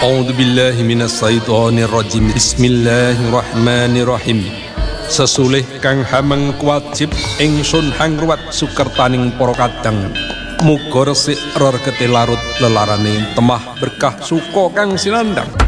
A'udzubillahi minasyaitonirrajim. Bismillahirrahmanirrahim. Sesulih kang hameng kuwajib ingsun hangruwat sukertaning para kadang. Muga resik rergete larut lelarane temah berkah suka kang sinandang.